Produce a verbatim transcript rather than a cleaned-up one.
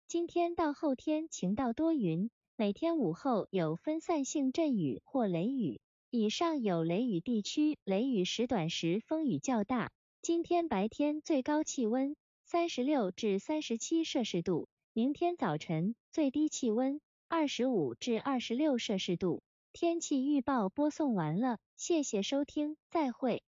今天到后天晴到多云，每天午后有分散性阵雨或雷雨。以上有雷雨地区，雷雨时短时风雨较大。今天白天最高气温三十六至三十七摄氏度，明天早晨最低气温二十五至二十六摄氏度。天气预报播送完了，谢谢收听，再会。